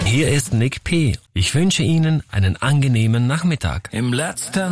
Hier ist Nick P. Ich wünsche Ihnen einen angenehmen Nachmittag. Im letzten